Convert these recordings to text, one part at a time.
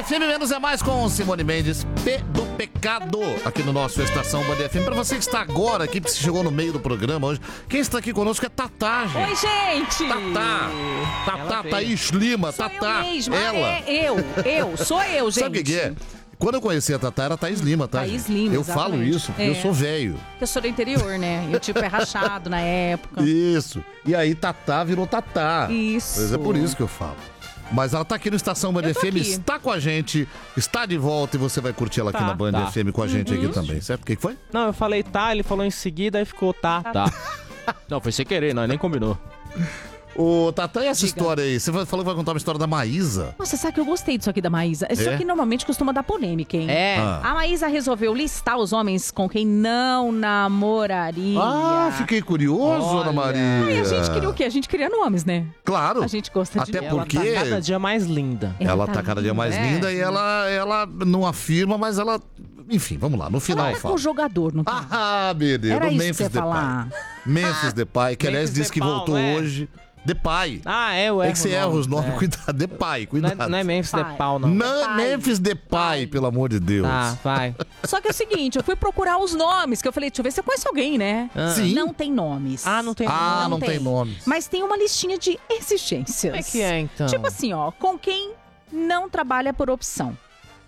FM Menos é Mais com Simone Mendes, P do Pecado, aqui no nosso Estação Band FM. Pra você que está agora aqui, que chegou no meio do programa hoje, quem está aqui conosco é Tatá, gente. Oi, gente! Tatá, Thaís Lima, sou Tatá. eu mesma. Ela. Sou eu, gente. Sabe o que é? Quando eu conheci a Tatá, era Thaís Lima, tá? Thaís gente? Lima, eu exatamente. falo isso porque eu sou velho. Eu sou do interior, né? Eu tipo pé rachado na época. Isso. E aí Tatá virou Tatá. Isso. Mas é por isso que eu falo. Mas ela tá aqui no Estação Band FM, aqui. está com a gente, está de volta e você vai curtir ela aqui na Band FM com a gente aqui também, certo? O que foi? Não, eu falei tá, ele falou em seguida, aí ficou tá. Não, foi sem querer, nós nem combinou. Ô, Tatá, e essa história aí? Você falou que vai contar uma história da Maísa. Nossa, sabe que eu gostei disso aqui da Maísa? Isso aqui normalmente costuma dar polêmica, hein? A Maísa resolveu listar os homens com quem não namoraria. Ah, fiquei curioso, Ana Maria. E a gente queria o quê? A gente queria nomes, né? Claro. A gente gosta de... Até porque... Ela tá cada dia mais linda. Ela tá cada dia mais linda e ela não afirma, mas ela... Enfim, vamos lá, no final Ela tá com fala. o jogador, não tá? Ah, meu Deus, Era do isso que Memphis você ia Depay. falar. Memphis Depay, que aliás Memphis disse que Depay, voltou não é? hoje. Depay. Ah, eu É erro que você o erra nome. os nomes, cuidado. Depay, cuidado. Não é Memphis Pai. Depay, não. Não, Depay. Memphis Depay, pelo amor de Deus. Tá, vai. Só que é o seguinte, eu fui procurar os nomes, que eu falei, deixa eu ver se eu conheço alguém, né? Sim. Não tem nomes. Ah, não tem Ah, não tem nomes. Mas tem uma listinha de exigências. Como é que é, então? Tipo assim, ó, com quem não trabalha por opção,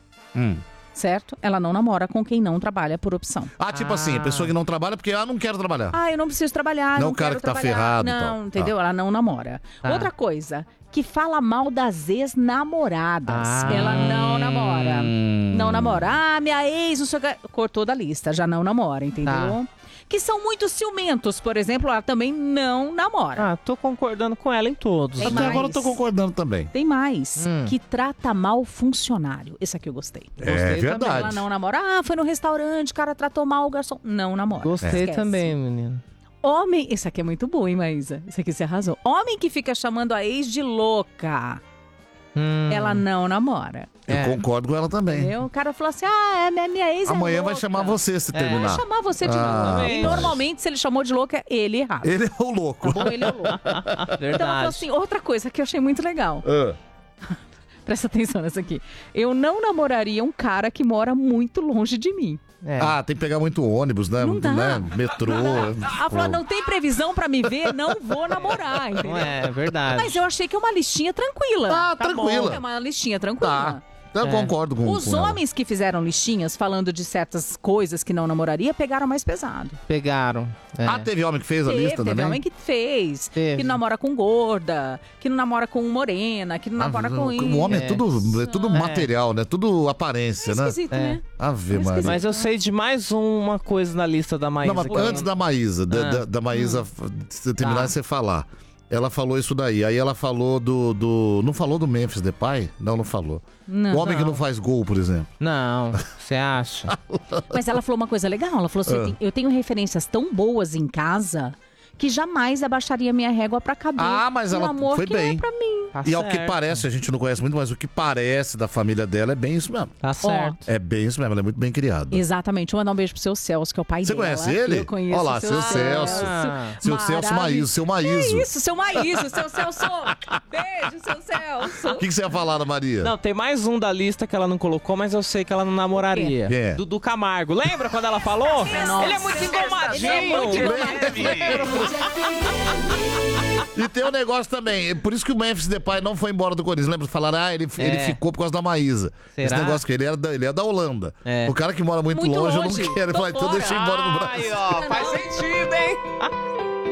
certo? Ela não namora com quem não trabalha por opção. Ah, tipo assim, a pessoa que não trabalha porque, não quero trabalhar. Ah, eu não preciso trabalhar, Não não o cara quero que tá trabalhar. ferrado e Não, tal. entendeu? Ela não namora. Tá. Outra coisa, que fala mal das ex-namoradas. Ah. Ela não namora. Não namora. Ah, minha ex, não sei o que. Cortou da lista, já não namora, entendeu? Que são muito ciumentos, por exemplo, ela também não namora. Ah, tô concordando com ela em todos. Tem Até mais. agora eu tô concordando também. Tem mais, que trata mal funcionário. Esse aqui eu gostei. É Gostei verdade. Ela não namora. Ah, foi no restaurante, o cara tratou mal o garçom. Não namora. Gostei Esquece. também, menino. Homem, esse aqui é muito bom, hein, Maísa? Esse aqui você arrasou. Homem que fica chamando a ex de louca. Ela não namora. Eu concordo com ela também. Entendeu? O cara falou assim, minha ex Amanhã é louca. vai chamar você se Vai terminar. chamar você de Ah, louca. E mas- normalmente, se ele chamou de louca, ele errado. Ele é o louco. Bom, ele é louco. Então, ela falou Verdade. assim, outra coisa que eu achei muito legal. Ah. Presta atenção nessa aqui. Eu não namoraria um cara que mora muito longe de mim. Ah, tem que pegar muito ônibus, né? Não dá. Né? Metrô. Ela falou, não tem previsão pra me ver, não vou namorar, entendeu? Não é verdade. Mas eu achei que é uma listinha tranquila. Ah, Tá tranquila. bom, é uma listinha tranquila. Tá. Eu concordo com Os com ela. homens que fizeram listinhas falando de certas coisas que não namoraria pegaram mais pesado. Pegaram. É. Ah, teve homem que fez a lista Teve também? homem que fez. Teve. Que não namora com gorda, que não namora com morena, que não namora com isso. O homem é tudo material, né? Tudo aparência, né? Esquisito, né? Ave Esquisito. Maria. Mas eu sei de mais uma coisa na lista da Maísa. Não, mas antes da Maísa, da Maísa você terminar e você falar. Ela falou isso daí. Aí ela falou do... Não falou do Memphis Depay? Não falou. Não. O homem que não faz gol, por exemplo. Não, você acha? Mas ela falou uma coisa legal. Ela falou assim: eu tenho referências tão boas em casa que jamais abaixaria minha régua pra caber. Ah, mas o ela amor foi que bem. é pra mim. Tá E ao que certo. parece, a gente não conhece muito, mas o que parece da família dela é bem isso mesmo. Tá certo. É bem isso mesmo, ela é muito bem criada. Exatamente. Vou mandar um beijo pro seu Celso, que é o pai Você dela. conhece ele? Eu conheço. Olha lá, seu Celso. Seu Celso Maíso, seu Maíso. Que isso, seu Maíso, seu Celso. Beijo, seu Celso. O que você ia falar, Ana Maria? Não, tem mais um da lista que ela não colocou, mas eu sei que ela não namoraria. Quem é? Dudu Camargo. Lembra quando ela falou? Ele é muito engomadinho. Ele é muito E tem um negócio também, por isso que o Memphis Depay não foi embora do Corinthians. Lembra? Falaram, ele ficou por causa da Maísa. Será? Esse negócio que ele é da Holanda. É. O cara que mora muito, Muito longe, eu longe. não quero. Ele Tô falou, então fora. deixa eu ir embora do Brasil. Ai, ó, faz sentido, hein?